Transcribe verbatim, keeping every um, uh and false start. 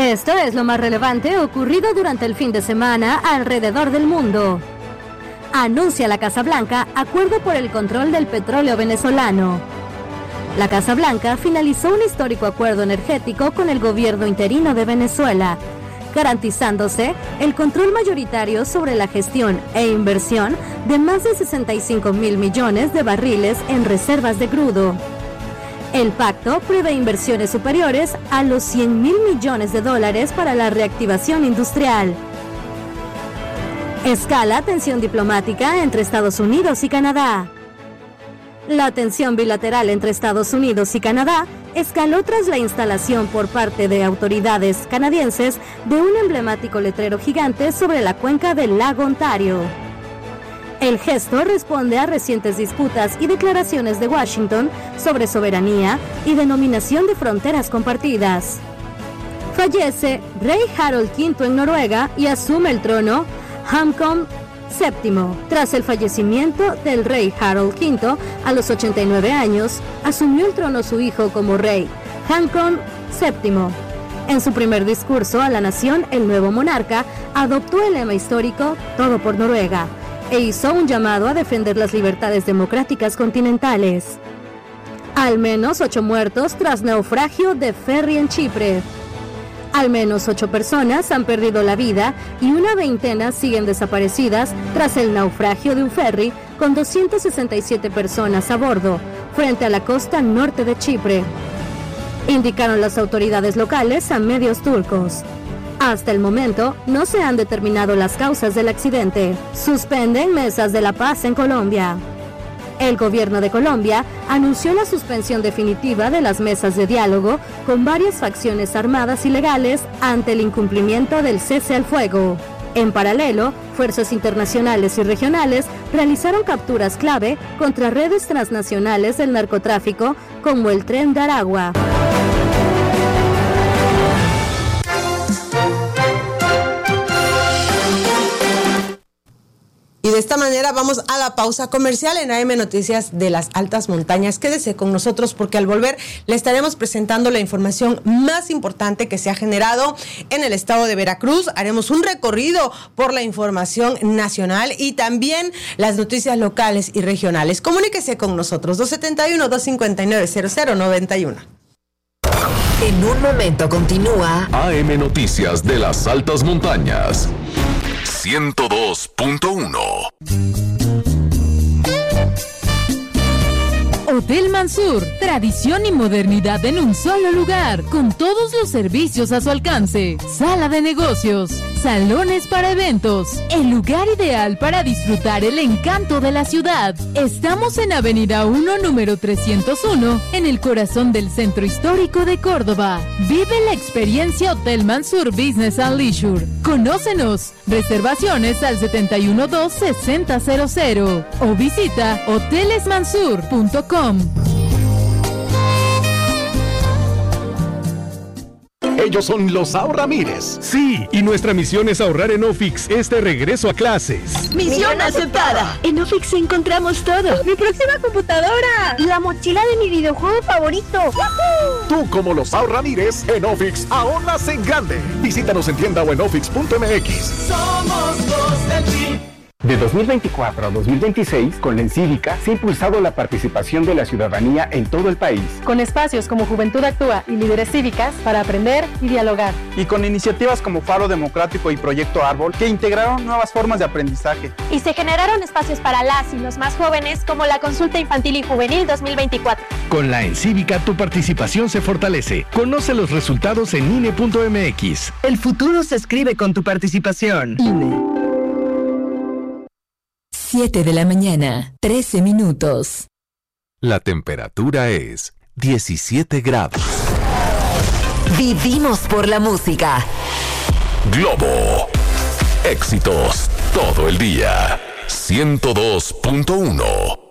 Esto es lo más relevante ocurrido durante el fin de semana alrededor del mundo. Anuncia la Casa Blanca acuerdo por el control del petróleo venezolano. La Casa Blanca finalizó un histórico acuerdo energético con el gobierno interino de Venezuela, garantizándose el control mayoritario sobre la gestión e inversión de más de sesenta y cinco mil millones de barriles en reservas de crudo. El pacto prevé inversiones superiores a los cien mil millones de dólares para la reactivación industrial. Escala tensión diplomática entre Estados Unidos y Canadá. La tensión bilateral entre Estados Unidos y Canadá escaló tras la instalación por parte de autoridades canadienses de un emblemático letrero gigante sobre la cuenca del lago Ontario. El gesto responde a recientes disputas y declaraciones de Washington sobre soberanía y denominación de fronteras compartidas. Fallece Rey Harold quinto en Noruega y asume el trono Haakon séptimo. Tras el fallecimiento del rey Harold quinto a los ochenta y nueve años, asumió el trono su hijo como rey, Haakon séptimo. En su primer discurso a la nación, el nuevo monarca adoptó el lema histórico "Todo por Noruega" e hizo un llamado a defender las libertades democráticas continentales. Al menos ocho muertos tras naufragio de ferry en Chipre. Al menos ocho personas han perdido la vida y una veintena siguen desaparecidas tras el naufragio de un ferry con doscientas sesenta y siete personas a bordo, frente a la costa norte de Chipre, indicaron las autoridades locales a medios turcos. Hasta el momento, no se han determinado las causas del accidente. Suspenden mesas de la paz en Colombia. El gobierno de Colombia anunció la suspensión definitiva de las mesas de diálogo con varias facciones armadas ilegales ante el incumplimiento del cese al fuego. En paralelo, fuerzas internacionales y regionales realizaron capturas clave contra redes transnacionales del narcotráfico como el Tren de Aragua. Y de esta manera vamos a la pausa comercial en A M Noticias de las Altas Montañas. Quédese con nosotros porque al volver le estaremos presentando la información más importante que se ha generado en el estado de Veracruz. Haremos un recorrido por la información nacional y también las noticias locales y regionales. Comuníquese con nosotros, dos setenta y uno, dos cincuenta y nueve, cero cero noventa y uno. En un momento continúa A M Noticias de las Altas Montañas. ciento dos punto uno. Hotel Mansur, tradición y modernidad en un solo lugar, con todos los servicios a su alcance. Sala de negocios, salones para eventos, el lugar ideal para disfrutar el encanto de la ciudad. Estamos en Avenida uno, número trescientos uno, en el corazón del centro histórico de Córdoba. Vive la experiencia Hotel Mansur Business and Leisure. Conócenos. Reservaciones al setenta y uno dos, sesenta cero cero o visita hoteles mansur punto com. Ellos son los Sao Ramírez. Sí, y nuestra misión es ahorrar en Ofix este regreso a clases. ¡Misión aceptada! En Ofix encontramos todo. ¡Mi próxima computadora! ¡La mochila de mi videojuego favorito! ¡Yahoo! Tú, como los Sao Ramírez, en Ofix ahorras en grande. Visítanos en tienda o en ofix punto m x. Somos los del P. De dos mil veinticuatro a dos mil veintiséis, con la Encívica, se ha impulsado la participación de la ciudadanía en todo el país. Con espacios como Juventud Actúa y Líderes Cívicas para aprender y dialogar. Y con iniciativas como Faro Democrático y Proyecto Árbol, que integraron nuevas formas de aprendizaje. Y se generaron espacios para las y los más jóvenes, como la Consulta Infantil y Juvenil dos mil veinticuatro. Con la Encívica, tu participación se fortalece. Conoce los resultados en I N E punto m x. El futuro se escribe con tu participación. I N E. siete de la mañana, trece minutos. La temperatura es diecisiete grados. Vivimos por la música. Globo. Éxitos todo el día. ciento dos punto uno.